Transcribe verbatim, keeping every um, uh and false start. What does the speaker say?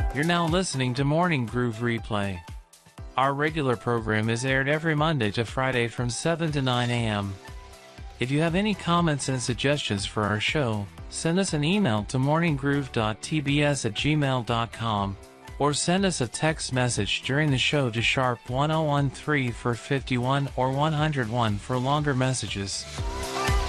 You're now listening to Morning Groove Replay. Our regular program is aired every Monday to Friday from seven to nine a m If you have any comments and suggestions for our show, send us an email to morning groove dot t b s at gmail dot com or send us a text message during the show to sharp one oh one three for fifty-one or one oh one for longer messages.